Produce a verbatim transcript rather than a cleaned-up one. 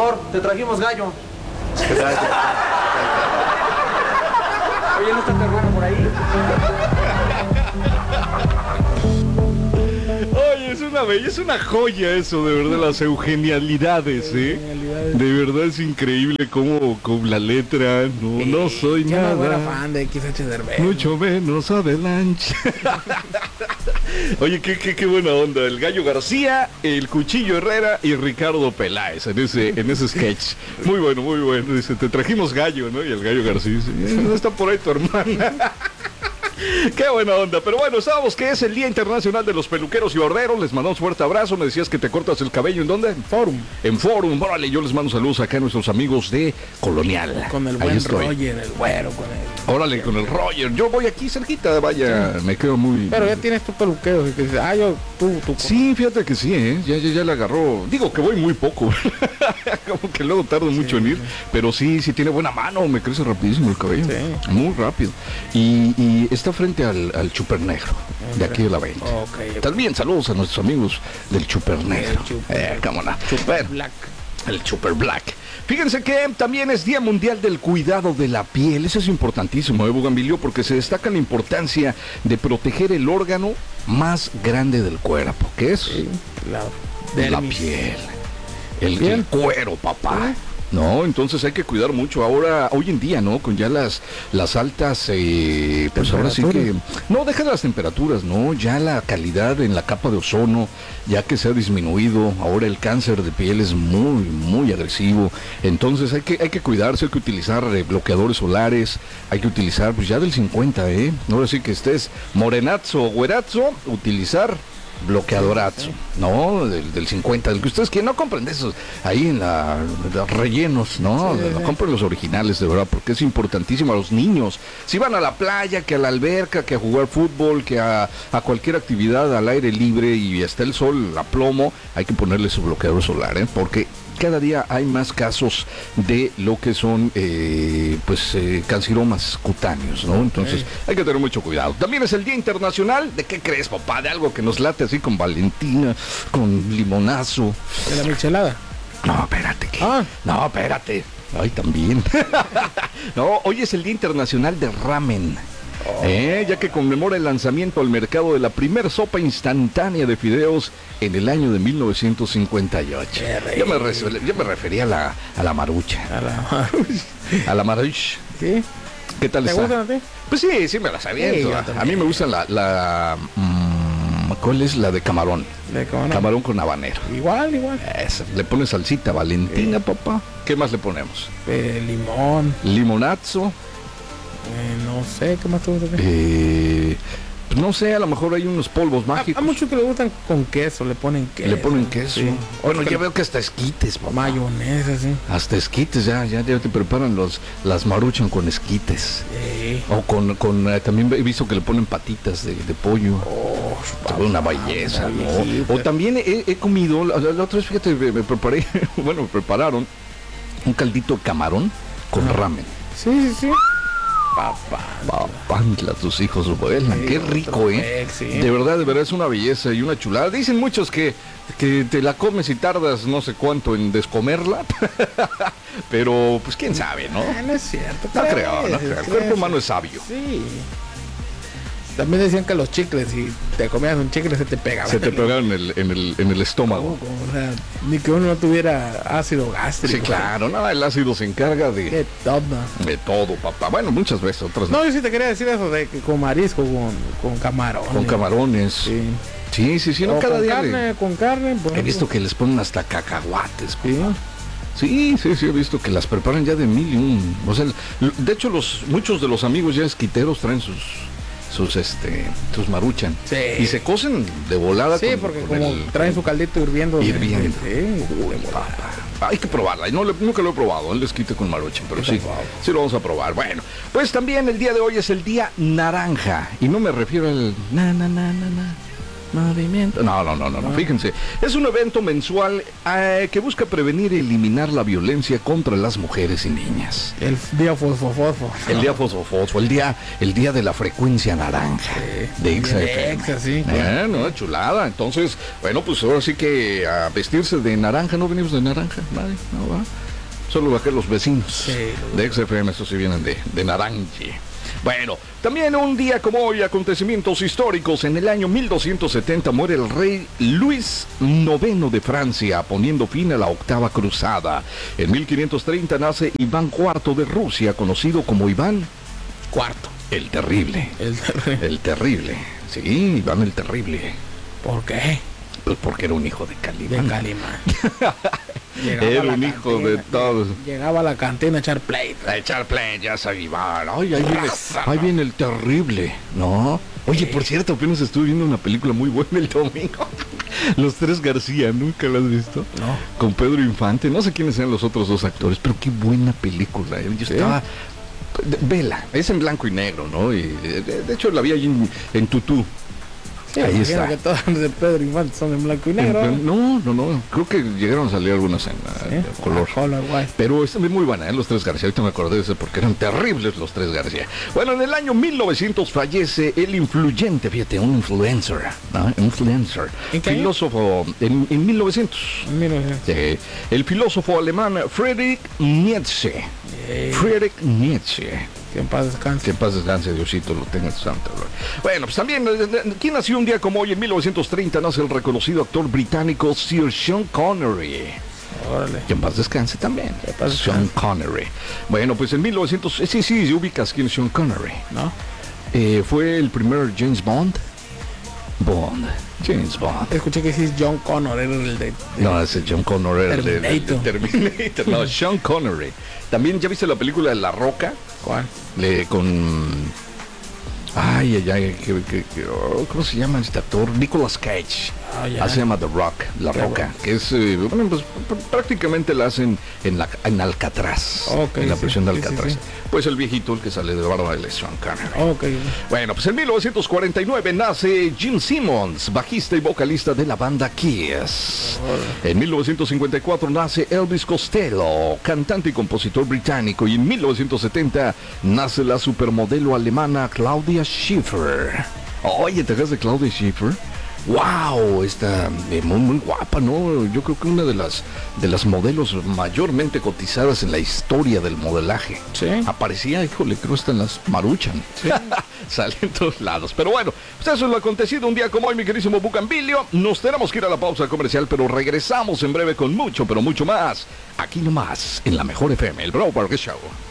favor, te trajimos gallo. Gracias. Oye, ¿no está terreno por ahí? Oye, es una bella, es una joya eso, de verdad, las eugenialidades, ¿eh? De verdad es increíble cómo con la letra, no, no soy Yo nada. no era fan de X H Derbez. Mucho menos Avalanche. Oye, qué, qué, qué buena onda. El Gallo García, el Cuchillo Herrera y Ricardo Peláez en ese, en ese sketch. Muy bueno, muy bueno. Dice, te trajimos gallo, ¿no? Y el Gallo García dice, no está por ahí tu hermana. Qué buena onda, pero bueno, sabemos que es el Día Internacional de los Peluqueros y Barberos. Les mandamos un fuerte abrazo. Me decías que te cortas el cabello, ¿en dónde? En Forum. En Forum, órale, yo les mando saludos acá a nuestros amigos de Colonial. Con el Ahí buen estoy. Roger, el güero, con el... Órale, con el Roger. Yo voy aquí cerquita, vaya, me quedo muy... Pero ya tienes tu peluquero, que dices, ah, yo, tú, tú. Sí, fíjate que sí, ¿eh? Ya, ya, ya le agarró. Digo que voy muy poco. Como que luego tardo mucho en ir. Pero sí, sí tiene buena mano. Me crece rapidísimo el cabello. Sí. Muy rápido. Y, y está frente al, al Chuper Negro, de aquí de la veinte. Okay. También saludos a nuestros amigos del Chuper Negro. Chuper. Eh, cómo no. Chuper Black. El Chuper Black. Fíjense que también es Día Mundial del Cuidado de la Piel. Eso es importantísimo, ¿eh, Bugambilio? Porque se destaca la importancia de proteger el órgano más grande del cuerpo, que es Sí, la, la dermis. piel. El, Piel. el cuero, papá. No, entonces hay que cuidar mucho. Ahora, hoy en día, ¿no? Con ya las, las altas, eh, pues ahora sí que... No, deja las temperaturas, ¿no? Ya la calidad en la capa de ozono, ya que se ha disminuido. Ahora el cáncer de piel es muy, muy agresivo. Entonces hay que, hay que cuidarse, hay que utilizar eh, bloqueadores solares. Hay que utilizar, pues ya del cincuenta, ¿eh? Ahora sí que estés morenazo o güerazo, utilizar... bloqueadorazo, ¿no? Del, del cincuenta, del que ustedes que no compren de esos ahí en la, los rellenos, ¿no? Sí, No sí. compren los originales, de verdad, porque es importantísimo a los niños. Si van a la playa, que a la alberca, que a jugar fútbol, que a, a cualquier actividad al aire libre y está el sol a plomo, hay que ponerle su bloqueador solar, ¿eh? Porque cada día hay más casos de lo que son eh, pues eh, canceromas cutáneos, ¿no? Entonces hay que tener mucho cuidado. También es el Día Internacional, ¿de qué crees, papá? De algo que nos late así con Valentina, con limonazo. De la michelada. No, espérate. ¿qué? Ah. No, espérate. Ay, también. No, hoy es el Día Internacional de Ramen. Eh, ya que conmemora el lanzamiento al mercado de la primer sopa instantánea de fideos en el año de mil novecientos cincuenta y ocho. Yo me, re- yo me refería a la, a la marucha. A la... A la marucha. ¿Sí? ¿Qué tal ¿Te está? gustan a ti? Pues sí, sí me las aviento. Sí, yo a también. mí me gusta la... la mm, ¿cuál es la de camarón? De cómo no. Camarón con habanero. Igual, igual. Esa. Le pones salsita Valentina, papá. ¿Qué más le ponemos? Eh, limón. Limonazo. Eh, no sé, ¿qué más te gusta a ti? Eh, pues no sé, a lo mejor hay unos polvos A, mágicos. a muchos que le gustan con queso, le ponen queso. Le ponen queso. Sí. Bueno, Otros ya que- veo que hasta esquites, papá. Mayonesa, sí. Hasta esquites, ya, ya, ya te preparan los, las maruchan con esquites. Sí. O con, con eh, también he visto que le ponen patitas de, de pollo. Oh, Toda una belleza, una ¿no? viejita. O también he, he comido, la, la otra vez, fíjate, me, me preparé, bueno, me prepararon un caldito de camarón con Ajá. ramen. Sí, sí, sí. Papá. Papantla, tus hijos vuelan. Qué rico, ¿eh? Sí. De verdad, de verdad es una belleza y una chulada. Dicen muchos que, que te la comes y tardas no sé cuánto en descomerla. Pero, pues quién sabe, ¿no? Ah, no es cierto. No crees, creo, no creo. El crees. cuerpo humano es sabio. Sí. También decían que los chicles, si te comías un chicle, se te pegaba. Se te pegaron en el, en el, en el estómago. O sea, ni que uno no tuviera ácido gástrico. Sí, claro, no, el ácido se encarga de, Qué todo. de todo, papá. Bueno, muchas veces, otras No, yo sí te quería decir eso de que con marisco, con, con camarón. con camarones. Sí. Sí, sí, sí, no, O cada con día carne, le- con carne. por he ejemplo. visto que les ponen hasta cacahuates. Sí. papá. Sí, sí, sí, he visto que las preparan ya de mil y un. O sea, de hecho, los muchos de los amigos ya esquiteros traen sus sus este sus maruchan. Sí. Y se cocen de volada. Sí, con- porque con como el- traen su caldito hirviendo. Hirviendo. Sí, Uy, papá. Hay que probarla. No, le- nunca lo he probado, el esquite con maruchan, pero Yo sí, tampoco. sí lo vamos a probar. Bueno, pues también el día de hoy es el día naranja. Y no me refiero al na, na, na, na, na. Movimiento. No, no, no, no, no, fíjense. Es un evento mensual eh, que busca prevenir y eliminar la violencia contra las mujeres y niñas. El día fosfofosfo. El día fosfofosfo, el día, el día de la frecuencia naranja. Sí. De Exa De F M. Exa, sí, claro. Eh, no, chulada. Entonces, bueno, pues ahora sí que a vestirse de naranja, no venimos de naranja, nadie, no va. Solo bajé los vecinos Sí, de Exa F M, estos sí vienen de, de naranja. Bueno, también un día como hoy, acontecimientos históricos. En el año mil doscientos setenta muere el rey Luis noveno de Francia, poniendo fin a la octava cruzada. En mil quinientos treinta nace Iván cuarto de Rusia, conocido como Iván Cuarto. el Terrible. El terrible. El Terrible. Sí, Iván el Terrible. ¿Por qué? Pues porque era un hijo de De Calimán. Calimán. Era un hijo de todos. Llegaba a la cantina a echar play. A echar play, ya sabía Iván. Ay, ahí viene, ahí viene el Terrible, ¿no? Oye, por cierto, apenas estuve viendo una película muy buena el domingo. Los Tres García, ¿nunca la has visto? No. Con Pedro Infante. No sé quiénes sean los otros dos actores, pero qué buena película. Yo ¿Sí? estaba... Vela, es en blanco y negro, ¿no? Y de, de hecho la vi allí en, en Tutú. Sí, Ahí imagino está. que todos los de Pedro Infante son en blanco y negro. No, no, no. Creo que llegaron a salir algunas en uh, ¿Sí? de color. Ah, color, guay. Pero es muy buena, ¿eh? Los Tres García. Ahorita me acordé de eso porque eran terribles los Tres García. Bueno, en el año mil novecientos fallece el influyente, fíjate, un influencer, ¿no? Influencer. ¿En qué año? Filósofo, en, en mil novecientos. mil novecientos. Sí, el filósofo alemán Friedrich Nietzsche. Eh, Friedrich Nietzsche. que en paz descanse. Que en paz descanse, Diosito, lo tenga en su santa gloria. Bueno, pues también, ¿quién nació un día como hoy? En mil novecientos treinta nace el reconocido actor británico Sir Sean Connery. Órale. Que en paz descanse también. Que en paz Sean descanse. Connery. Bueno, pues en mil novecientos... Sí, sí, ubicas quién es Sean Connery. ¿No? Eh, fue el primer James Bond. Bond. James Bond. Escuché que sí es John Connor, era el de... de- No, ese John Connor era el de, de- de Terminator. Terminator. No, Sean Connery. También, ¿ya viste la película de La Roca? ¿Cuál? Le, con... Ay, ay, ay, que- que- que- oh, ¿cómo se llama este actor? Nicolas Cage. Ah, ya. Ah, se llama The Rock, La The Roca, Rock. que es, eh, bueno, pues pr- prácticamente la hacen en, la, en Alcatraz, Ok, en la sí, prisión de sí, sí, Alcatraz. sí. Pues el viejito, el que sale de barba de Sean Connery. Ok. Bueno, pues en mil novecientos cuarenta y nueve nace Gene Simmons, bajista y vocalista de la banda Kiss. En mil novecientos cincuenta y cuatro nace Elvis Costello, cantante y compositor británico. Y en mil novecientos setenta nace la supermodelo alemana Claudia Schiffer. Oye, ¿te acuerdas de Claudia Schiffer? ¡Wow! Está eh, muy, muy guapa, ¿no? Yo creo que una de las, de las modelos mayormente cotizadas en la historia del modelaje. Sí. Aparecía, híjole, creo que hasta en las Maruchan. Sí. Sale en todos lados. Pero bueno, pues eso es lo acontecido un día como hoy, mi queridísimo Bucambilio. Nos tenemos que ir a la pausa comercial, pero regresamos en breve con mucho, pero mucho más. Aquí nomás, en la Mejor F M, el Bro Burger Show.